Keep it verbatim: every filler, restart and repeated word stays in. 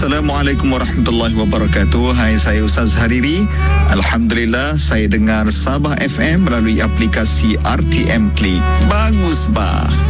Assalamualaikum warahmatullahi wabarakatuh. Hai, saya Ustaz Hariri. Alhamdulillah, saya dengar Sabah F M melalui aplikasi R T M Klik. Bagus, bah.